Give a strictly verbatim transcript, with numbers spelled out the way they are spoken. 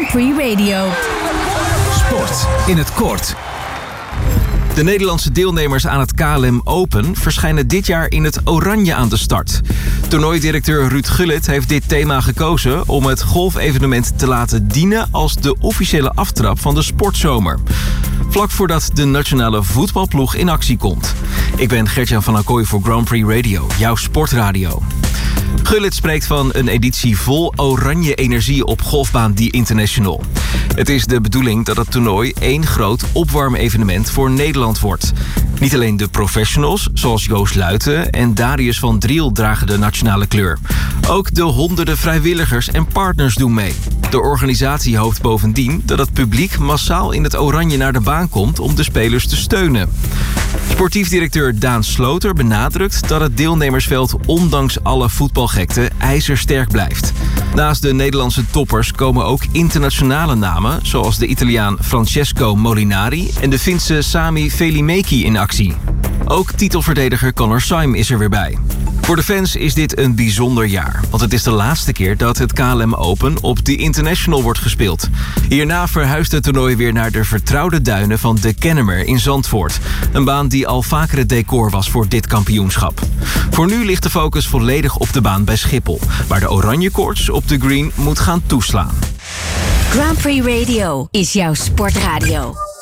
Prix Radio. Sport in het kort. De Nederlandse deelnemers aan het K L M Open verschijnen dit jaar in het oranje aan de start. Toernooidirecteur Ruud Gullit heeft dit thema gekozen om het golfevenement te laten dienen als de officiële aftrap van de sportzomer. Vlak voordat de nationale voetbalploeg in actie komt. Ik ben Gertjan van Acquoy voor Grand Prix Radio, jouw sportradio. Gullit spreekt van een editie vol oranje energie op golfbaan The International. Het is de bedoeling dat het toernooi één groot opwarmevenement voor Nederland wordt. Niet alleen de professionals, zoals Joost Luiten en Darius van Driel dragen de nationale kleur. Ook de honderden vrijwilligers en partners doen mee. De organisatie hoopt bovendien dat het publiek massaal in het oranje naar de baan komt om de spelers te steunen. Sportief directeur Daan Sloter benadrukt dat het deelnemersveld ondanks alle voetbalgekte ijzersterk blijft. Naast de Nederlandse toppers komen ook internationale namen, zoals de Italiaan Francesco Molinari en de Finse Sami Välimäki in actie. Ook titelverdediger Connor Syme is er weer bij. Voor de fans is dit een bijzonder jaar, want het is de laatste keer dat het K L M Open op The International wordt gespeeld. Hierna verhuist het toernooi weer naar de vertrouwde duinen van de Kennemer in Zandvoort. Een baan die al vaker het decor was voor dit kampioenschap. Voor nu ligt de focus volledig op de baan bij Schiphol, waar de oranje koorts op de green moet gaan toeslaan. Grand Prix Radio is jouw sportradio.